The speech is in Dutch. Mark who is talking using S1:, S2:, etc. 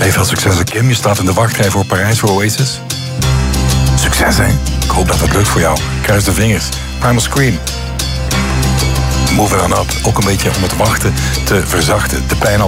S1: Hey, veel succes Kim. Je staat in de wachtrij voor Parijs voor Oasis. Succes, hè. Ik hoop dat het lukt voor jou. Kruis de vingers. Primal Scream. Move it on up. Ook een beetje om het wachten te verzachten. De pijn al